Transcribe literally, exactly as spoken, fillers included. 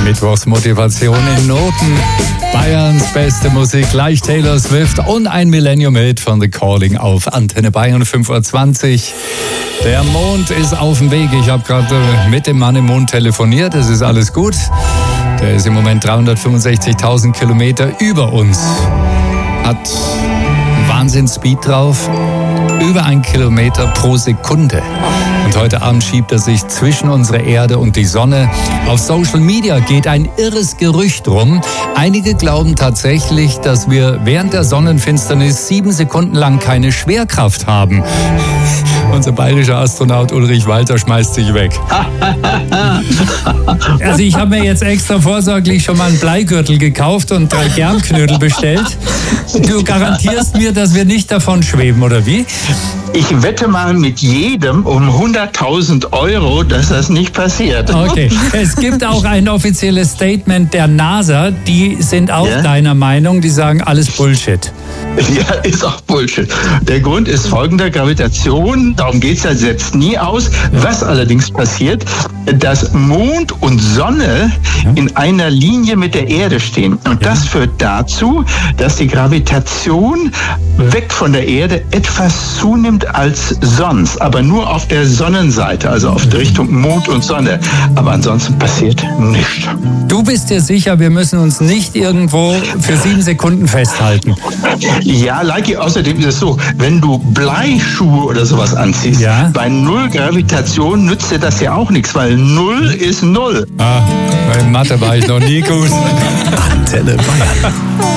Mittwochsmotivation in Noten. Bayerns beste Musik, gleich Taylor Swift und ein Millennium-Hit von The Calling auf Antenne Bayern fünf Uhr zwanzig. Der Mond ist auf dem Weg. Ich habe gerade mit dem Mann im Mond telefoniert. Es ist alles gut. Der ist im Moment dreihundertfünfundsechzigtausend Kilometer über uns. Hat einen Wahnsinns-Speed drauf. Über ein Kilometer pro Sekunde. Und heute Abend schiebt er sich zwischen unsere Erde und die Sonne. Auf Social Media geht ein irres Gerücht rum. Einige glauben tatsächlich, dass wir während der Sonnenfinsternis sieben Sekunden lang keine Schwerkraft haben. Unser bayerischer Astronaut Ulrich Walter schmeißt sich weg. Also ich habe mir jetzt extra vorsorglich schon mal einen Bleigürtel gekauft und drei Germknödel bestellt. Du garantierst mir, dass wir nicht davon schweben, oder wie? Ich wette mal mit jedem um hunderttausend Euro, dass das nicht passiert. Okay, es gibt auch ein offizielles Statement der NASA. Die sind auch ja? deiner Meinung. Die sagen, alles Bullshit. Ja, ist auch Bullshit. Der Grund ist folgender: Gravitation, darum geht es ja, setzt nie aus. Was allerdings passiert, dass Mond und Sonne in einer Linie mit der Erde stehen. Und das führt dazu, dass die Gravitation weg von der Erde etwas zunimmt als sonst, aber nur auf der Sonnenseite, also auf der Richtung Mond und Sonne. Aber ansonsten passiert nichts. Du bist dir sicher, wir müssen uns nicht irgendwo für sieben Sekunden festhalten? Ja, Leiki, außerdem ist es so, wenn du Bleischuhe oder sowas anziehst, ja? bei Null Gravitation nützt dir das ja auch nichts, weil Null ist Null. Ah, bei Mathe war ich noch nie gut. Antenne Bayern.